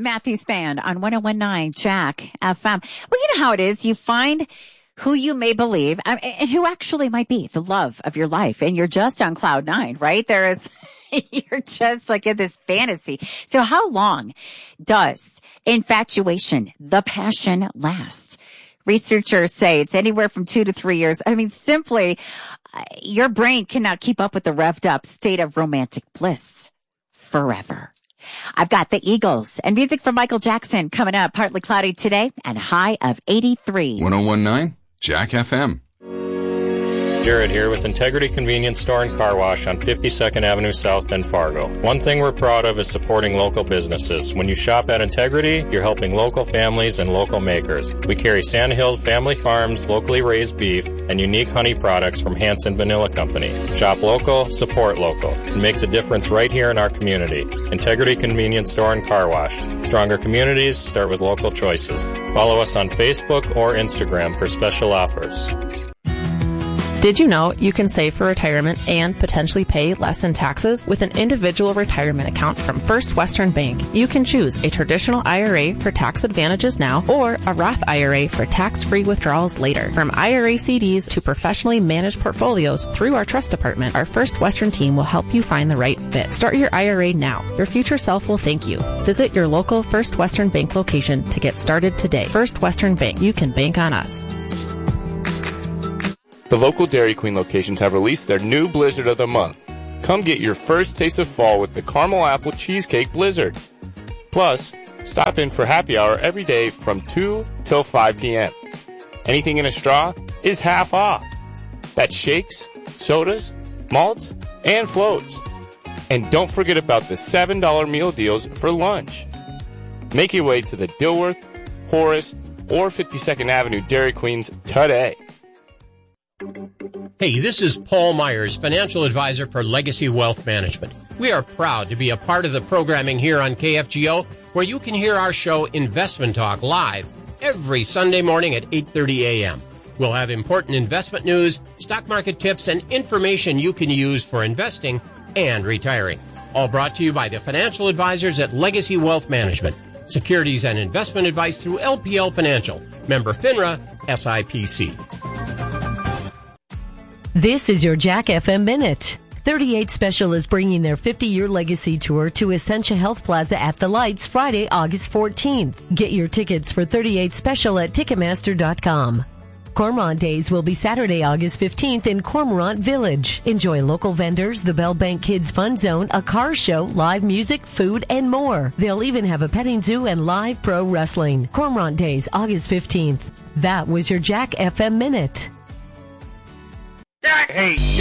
Matthew Span on 101.9 Jack FM. Well, you know how it is. You find who you may believe and who actually might be the love of your life. And you're just on cloud nine, right? You're just like in this fantasy. So how long does infatuation, the passion, last? Researchers say it's anywhere from 2 to 3 years. I mean, simply, your brain cannot keep up with the revved up state of romantic bliss forever. I've got the Eagles and music from Michael Jackson coming up. Partly cloudy today and a high of 83. 101.9 Jack FM. Jared here with Integrity Convenience Store and Car Wash on 52nd Avenue South in Fargo. One thing we're proud of is supporting local businesses. When you shop at Integrity, you're helping local families and local makers. We carry Sand Hill Family Farms, locally raised beef, and unique honey products from Hanson Vanilla Company. Shop local, support local. It makes a difference right here in our community. Integrity Convenience Store and Car Wash. Stronger communities start with local choices. Follow us on Facebook or Instagram for special offers. Did you know you can save for retirement and potentially pay less in taxes with an individual retirement account from First Western Bank? You can choose a traditional IRA for tax advantages now or a Roth IRA for tax-free withdrawals later. From IRA CDs to professionally managed portfolios through our trust department, our First Western team will help you find the right fit. Start your IRA now. Your future self will thank you. Visit your local First Western Bank location to get started today. First Western Bank. You can bank on us. The local Dairy Queen locations have released their new Blizzard of the Month. Come get your first taste of fall with the Caramel Apple Cheesecake Blizzard. Plus, stop in for happy hour every day from 2 till 5 p.m. Anything in a straw is half off. That's shakes, sodas, malts, and floats. And don't forget about the $7 meal deals for lunch. Make your way to the Dilworth, Horace, or 52nd Avenue Dairy Queens today. Hey, this is Paul Myers, financial advisor for Legacy Wealth Management. We are proud to be a part of the programming here on KFGO, where you can hear our show Investment Talk live every Sunday morning at 8:30 a.m. We'll have important investment news, stock market tips, and information you can use for investing and retiring. All brought to you by the financial advisors at Legacy Wealth Management. Securities and investment advice through LPL Financial. Member FINRA, SIPC. This is your Jack FM Minute. 38 Special is bringing their 50-year legacy tour to Essentia Health Plaza at the Lights Friday, August 14th. Get your tickets for 38 Special at Ticketmaster.com. Cormorant Days will be Saturday, August 15th in Cormorant Village. Enjoy local vendors, the Bell Bank Kids Fun Zone, a car show, live music, food, and more. They'll even have a petting zoo and live pro wrestling. Cormorant Days, August 15th. That was your Jack FM Minute. Hey,